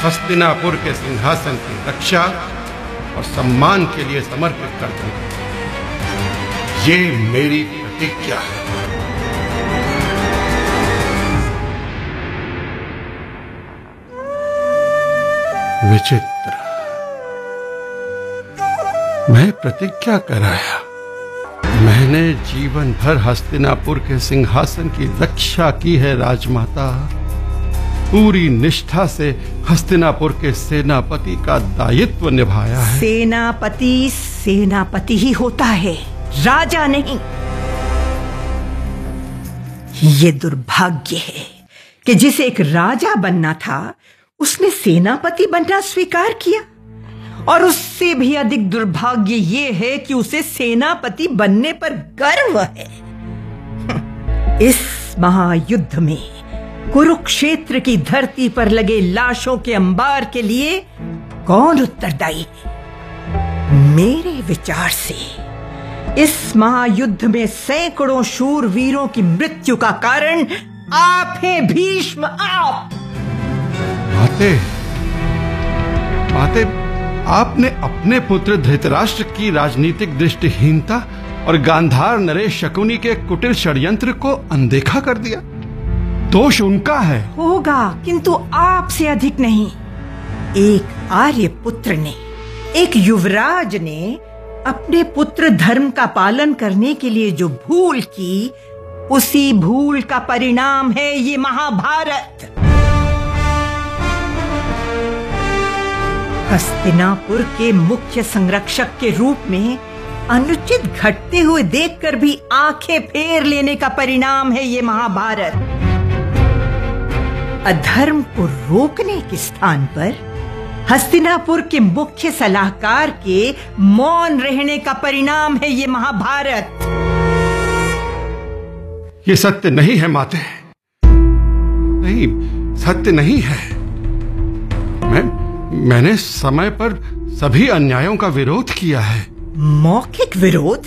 हस्तिनापुर के सिंहासन की रक्षा और सम्मान के लिए समर्पित कर दूंगा। ये मेरी प्रतिज्ञा है। विचित्र, मैं प्रतिज्ञा कराया। मैंने जीवन भर हस्तिनापुर के सिंहासन की रक्षा की है राजमाता। पूरी निष्ठा से हस्तिनापुर के सेनापति का दायित्व निभाया है। सेनापति सेनापति ही होता है, राजा नहीं। ये दुर्भाग्य है कि जिसे एक राजा बनना था उसने सेनापति बनना स्वीकार किया, और उससे भी अधिक दुर्भाग्य ये है कि उसे सेनापति बनने पर गर्व है। इस महायुद्ध में कुरुक्षेत्र की धरती पर लगे लाशों के अंबार के लिए कौन उत्तरदायी है? मेरे विचार से इस महायुद्ध में सैकड़ों शूरवीरों की मृत्यु का कारण आप हैं भीष्म, आप। माते, आपने अपने पुत्र धृतराष्ट्र की राजनीतिक दृष्टिहीनता और गांधार नरेश शकुनी के कुटिल षड्यंत्र को अनदेखा कर दिया। दोष उनका है। होगा, किंतु आपसे अधिक नहीं। एक आर्य पुत्र ने, एक युवराज ने अपने पुत्र धर्म का पालन करने के लिए जो भूल की, उसी भूल का परिणाम है ये महाभारत। हस्तिनापुर के मुख्य संरक्षक के रूप में अनुचित घटते हुए देखकर भी आंखें फेर लेने का परिणाम है ये महाभारत। अधर्म को रोकने के स्थान पर हस्तिनापुर के मुख्य सलाहकार के मौन रहने का परिणाम है ये महाभारत। ये सत्य नहीं है माते, नहीं, सत्य नहीं है। मैंने समय पर सभी अन्यायों का विरोध किया है। मौखिक विरोध?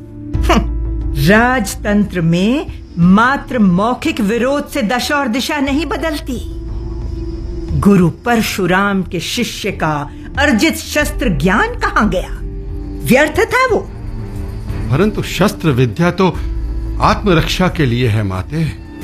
राजतंत्र में मात्र मौखिक विरोध से दशा और दिशा नहीं बदलती। गुरु परशुराम के शिष्य का अर्जित शस्त्र ज्ञान कहां गया? व्यर्थ था वो। परंतु शस्त्र विद्या तो आत्मरक्षा के लिए है माते।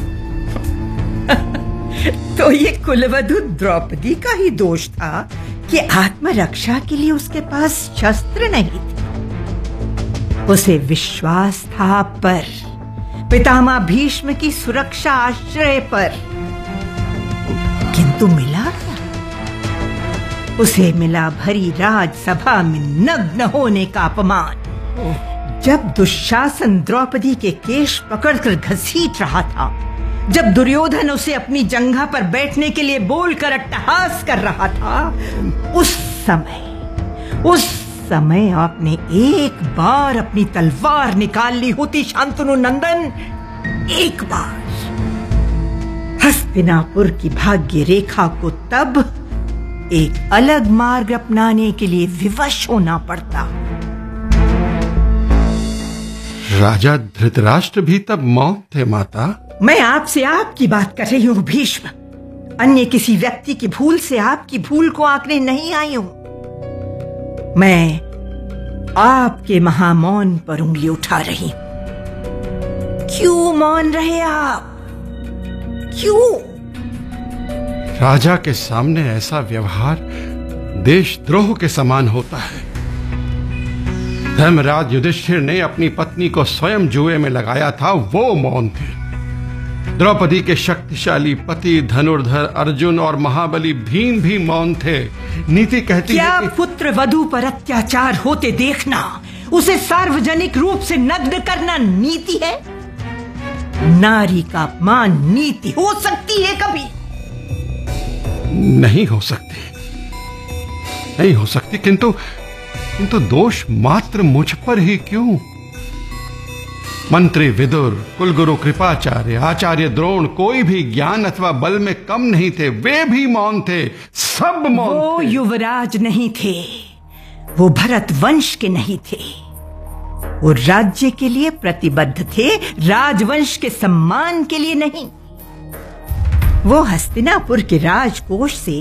तो ये कुलवधु द्रौपदी का ही दोष था कि आत्मरक्षा के लिए उसके पास शस्त्र नहीं थे। उसे विश्वास था आप पर, पितामह भीष्म की सुरक्षा आश्रय पर। किंतु मिला क्या? उसे मिला भरी राजसभा में नग्न होने का अपमान। जब दुशासन द्रौपदी के केश पकड़कर घसीट रहा था, जब दुर्योधन उसे अपनी जंघा पर बैठने के लिए बोलकर अट्टहास कर रहा था, उस समय आपने एक बार अपनी तलवार निकाल ली होती शांतनु नंदन, एक बार। हस्तिनापुर की भाग्य रेखा को तब एक अलग मार्ग अपनाने के लिए विवश होना पड़ता। राजा धृतराष्ट्र भी तब मौन थे माता। मैं आपसे आपकी बात कर रही हूं भीष्म, अन्य किसी व्यक्ति की भूल से आपकी भूल को आंकने नहीं आई हूं। मैं आपके महामौन पर उंगली उठा रही हूं। क्यों मौन रहे आप? क्यों? राजा के सामने ऐसा व्यवहार देशद्रोह के समान होता है। धर्मराज युधिष्ठिर ने अपनी पत्नी को स्वयं जुए में लगाया था, वो मौन थे। द्रौपदी के शक्तिशाली पति धनुर्धर अर्जुन और महाबली भीम भी मौन थे। नीति कहती है कि पुत्र वधू पर अत्याचार होते देखना, उसे सार्वजनिक रूप से नग्न करना नीति है? नारी का अपमान नीति हो सकती है कभी? नहीं हो सकती, नहीं हो सकती। किंतु दोष मात्र मुझ पर ही क्यों? मंत्री विदुर, कुलगुरु कृपाचार्य, आचार्य द्रोण कोई भी ज्ञान अथवा बल में कम नहीं थे। वे भी मौन थे, सब मौन वो थे। युवराज नहीं थे, वो भरत वंश के नहीं थे। वो राज्य के लिए प्रतिबद्ध थे, राजवंश के सम्मान के लिए नहीं। वो हस्तिनापुर के राजकोष से